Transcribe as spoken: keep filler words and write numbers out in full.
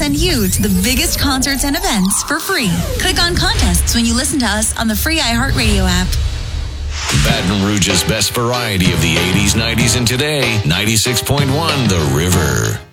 send you to the biggest concerts and events for free. Click on contests when you listen to us on the free iHeartRadio app. Baton Rouge's best variety of the eighties, nineties, and today. ninety-six point one The River.